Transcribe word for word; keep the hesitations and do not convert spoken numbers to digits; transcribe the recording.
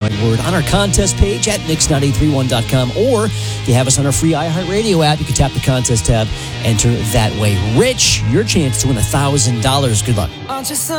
one word, on our contest page at mix nine eight three one dot com. Or if you have us on our free iHeartRadio app, you can tap the contest tab, enter that way. Rich, your chance to win one thousand dollars. Good luck.